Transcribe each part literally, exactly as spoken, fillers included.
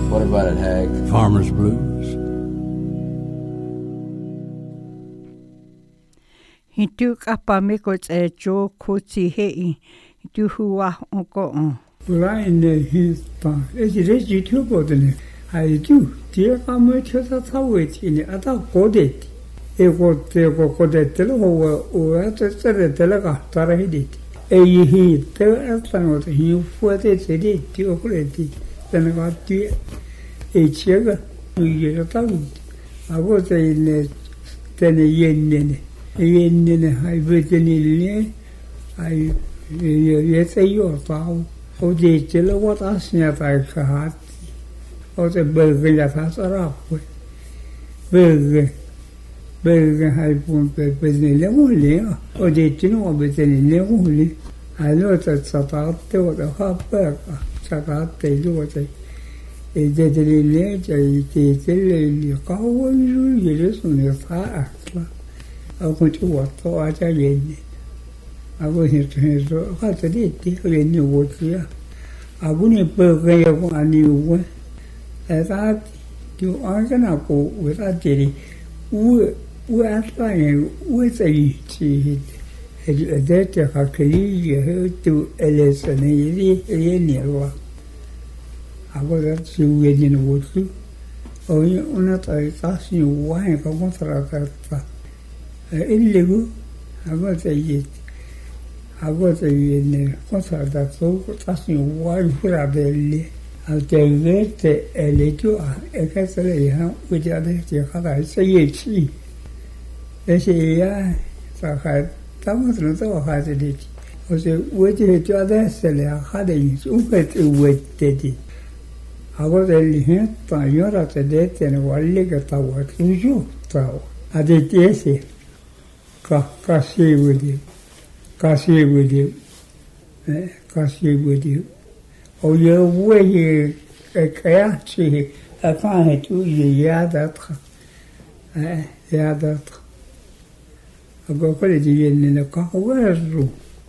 What about it, Hag? Farmer's Blues. Hitu kapa miko tse jo kuti hei. Hitu huwa oko on. Brian hinta. Esi reji tubo dene. Hai tu. Tia kama tiosa taweti ni ata kodeti. Ego te ko kodeti lo ho o ata tsere tele ka tara hideti. E hi te ata no te hi fuete tsedi ti o koleti. Tene ka ti e chiega. Uye ta u. Abo te ne tene yenne. Yenne hai veteni le. Ai ye te yo tau. O de tele wat asnya ta ka. O te burger ja fa sarà poi. Burger. Burger hai punto per le molle. O de tino per le molle. Allora sta stato o da fa per stato lo te. E de de le je te te le ka wo ju ye sono fa akla. O con tu wato a ja yenne. A go ni te so fa te di ti o ye ni wo ti ya. A bu ni burger ya ko ani wo. That you are gonna go without getting who are trying with a cheat. A data factory to a lesson in near. I was at you within wood. Oh, you not I ask you why I come for that. Illegal, I was a yet. I was a in concert that so asking why for a belly. Alternate e le tue e che se le ha uja de ti ha se ye chi e se ya sa ha tamo no to ha se de o se uja ti ade se le ha de yi u pe ti u te ti a go de li he ta yora te de te ne walle ga ta wa tu ju ta a de ti se ka ka si u di ka si u di e ka si u di o ye we e creaci a fare tu ya d'altre eh ya d'altre a go quelli di viene ne ka guerru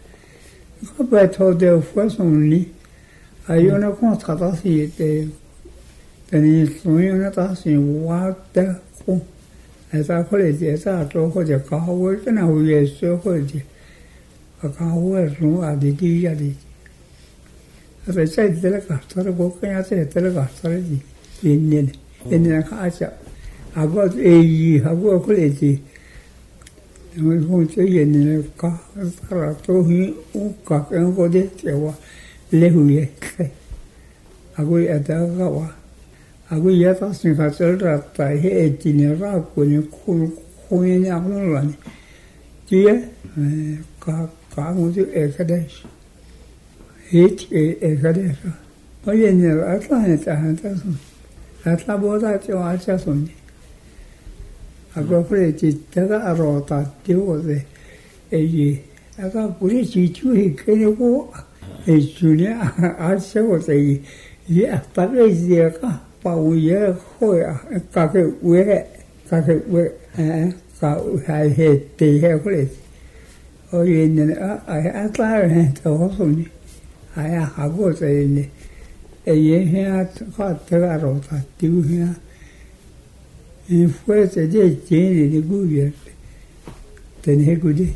ko ba to de façon li a io una contrata si te teni sono una tasi guarda ko e sa quelli di sa to ko de ka wo na wo ye so ko di a ka guerru a di di ya di. Sai della carta, la bocca e la testa della carta di viene e nella casa a volte egli a volte quelli non funziona nella casa trovi un cacco un po' di terra le huie a cui è da qua a cui ya ta sin fa sel ratta e ti ne ra con con con ne a non la ti è ca ca mo di e cadesh It e cadeva. Poi ne Atlanta hanno Atla boda ti ho acceso. A proprio ti da a rota ti ode e gli aka pure ci ci che ne ko e giulia a se sei gli a fare sia ka pa uye ho ya ka che uye ka che uye eh ka hai he te he ko le. O ye ne a a Atla ne to so ni. Aia hago se ne e ye ha ka te ga ro ta tu ha e fuese de tieni de guye te ne gude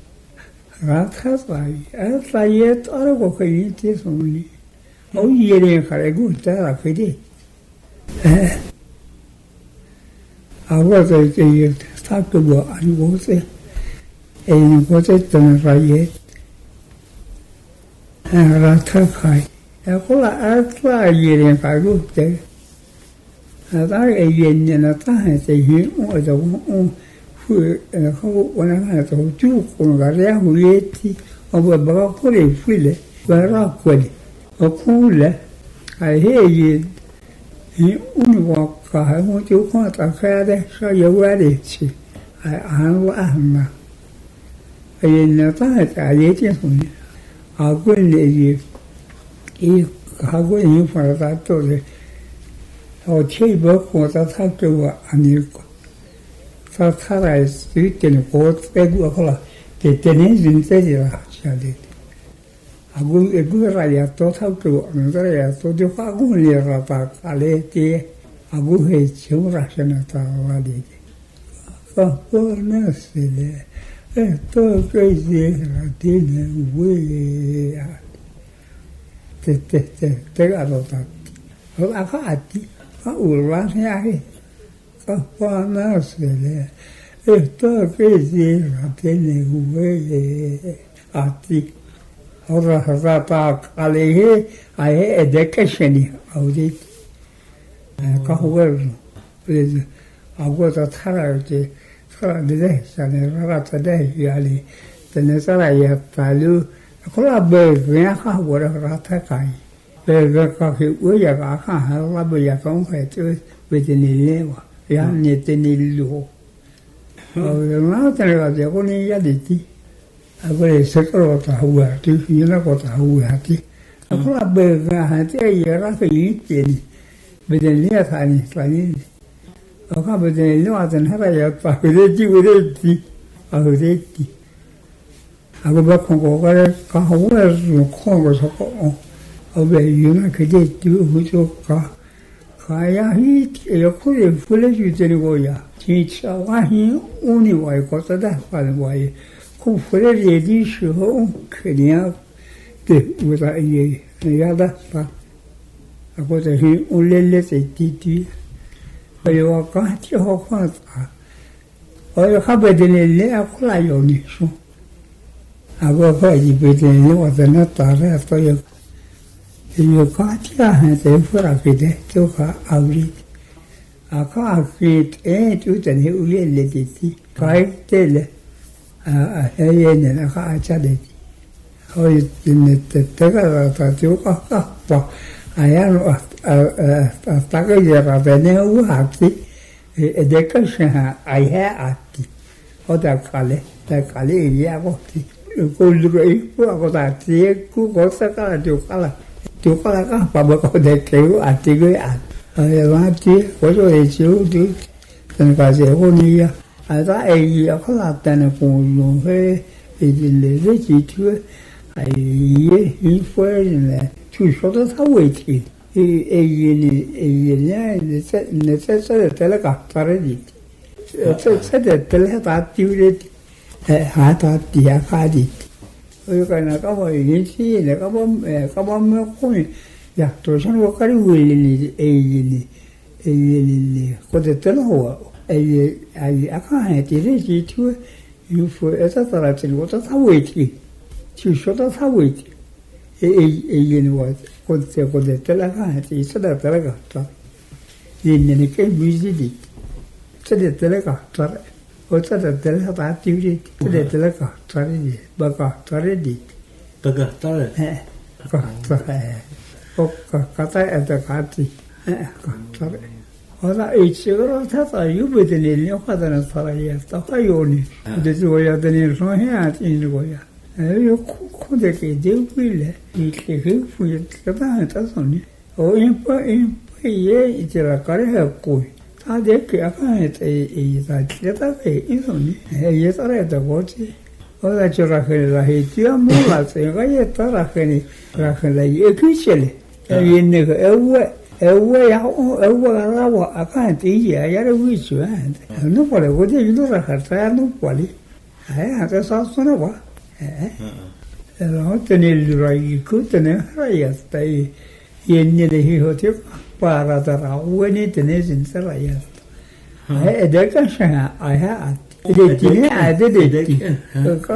ra ta sai a ta ye to ro ko yi ti so ni o ye ne ka re gu ta ra fe de eh a wo se ke ye sta ko bo an wo se e ni ko se te ra ye era trakai e quella altra ieri fa tutte da e viene na ta se hi o da un fu e ho una na to tu con la rea muletti o ba ba ko le file ba ra quelli o kule ai he hi un wa ka mo tu ko ta ka de so ye wa de chi ai an wa na e na ta ta ye ti so ni a quelli e a quelli fanno tanto che ho c'è poco da tanto a nico fa fare tutte le cose e guarda che tenere in testa c'è detto Aku itu raya to thau tu, raya to dia aku ni rata kali dia, aku hei cium rasa nata wadi. Kau nasi le, eh to kerja rati ni wei, te te te te kalau tak, kalau aku hati, aku ulang ni aje, kau nasi le, eh to kerja rati ni wei, hati. Ora rata kali ai education audit ka huwer please agora thara je thara de sane rata de yali tene sara ya talu kola be ya ka wora rata kai be be ka ki u ya ka ka ha la be ya kong fe tu be ni le wa ya ni te ni lu o na tene ga je ko ni ya de ti Agora se colo tahu hati, ina ko tahu hati. Aku abe hati ayah ke ini, beden lihat ani tadi. Aku beden lihat dan hari ya pak bedi bedi, aku bedi. Aku bakal kau kare kau harus kau harus kau. Abe ina kerja tu hujan kah. Kaya hit, ya kau yang boleh jadi goya. Cica wahai uni wahai kota dah pada wahai. 后回来热的时候，肯定要对我在也也的吧，我在是我来来在滴滴，哎呦，我刚挺好看啊，我要还不得来来后来有你说，啊，我快一不得来，我在那打来都有，有刚挺还在后来给的，就还熬的，啊，刚给哎就在那屋里来的滴，该得了。 啊，哎呀，你那个家的，所以你这这个他就个个不，哎呀，呃呃呃，大概也把别人我还是，呃，这个是哈，哎呀啊的，我在家里，在家里也我的，我这个一我我在这个我这个就干了，就干了个，把我搞得给我啊这个啊，哎呀，我这我就也就就，真个是我你呀。 啊，他哎呀，可能在那公用会，已经来得及去，哎呀，一会儿呢，就说到他问题，哎哎呀呢，哎呀呢，你这你这这得了个咋的的？这这得得了他丢的，哎，还他底下开的，我就讲那个我以前那个我哎，个我没空呀，多少我开始为了你哎呀呢，哎呀呢，或者得了我。 哎哎，阿看还第二季度，有说一直到了这个，我到他问题，就说到他问题，哎哎哎，因为我这我这这来看，一直到这来个做，人家那个没事的，这里这来个做，我这里这来把丢的，这里这来个做的，不个做的的， 不个做的， 哎，个做哎，我个个在哎在干的，哎个做的。 我那以前个他咋又不得了？你话在那啥了呀？咋还有呢？就是我要等你上下听这个呀。哎呦，苦苦的给丢回来，你这个回这当他说呢？我因不因不也一直来搞的还贵，他这个看在一在这他给因说呢？哎，也在来的我这，我在这来很来很这样没了，这个也在来很来很来也可以去了，因那个哎我。 哎，我呀，我哎我那我啊看第一也也是维权的，弄过来我这有多少孩子呀弄过来，哎呀，这啥说的话，哎，然后等你来一个等你还也在，也你的以后就把那的啦，我你等你认识了也，哎，这个是啊，哎呀，这今天哎这这这，这个。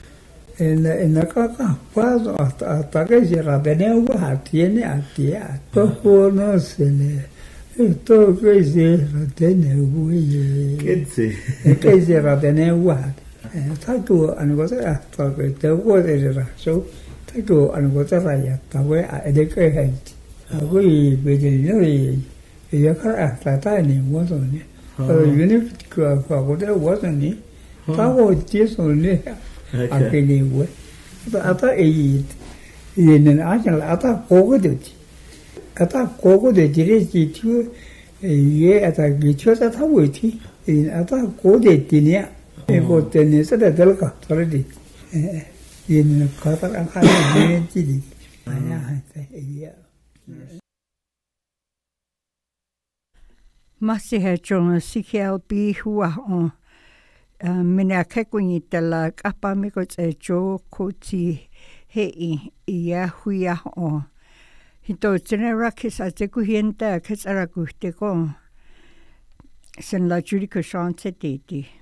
En en la caca, paso hasta hasta que se rapene agua tiene a tía, todo no se le, esto que se rapene güey, ¿Qué se? que se rapene agua, está tú algo de hasta que te puede de razón, está tú algo de raya, está güey, de que hay, algo y pedirlo y y ya que hasta está ni modo ni, pero yo ni que algo de modo ni, está güey eso ni. Akhirnya gue, atau atau ini, ini aja lah, atau kau tu, atau kau tu jadi itu, ye atau gitu atau tahu itu, atau kau tu ni, kau tu ni sudah terlepas, sudah di, in kata ang kaya jadi banyak saya. Masih hejong C K L B hua on mina kekunyi tela kapa miko tsejo kuti hei ia huia on. Hito tene rakis a te kuhienta kes ara kuhte ko. Sen la judika shante titi.